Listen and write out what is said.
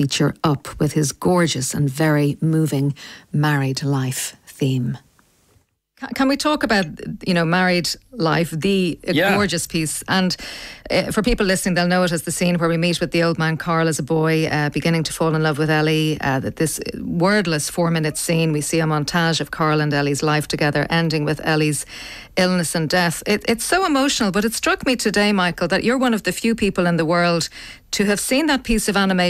feature Up with his gorgeous and very moving married life theme. Can we talk about, married life, the gorgeous piece? And for people listening, they'll know it as the scene where we meet with the old man Carl as a boy, beginning to fall in love with Ellie. This wordless 4-minute scene, we see a montage of Carl and Ellie's life together, ending with Ellie's illness and death. It's so emotional, but it struck me today, Michael, that you're one of the few people in the world to have seen that piece of animation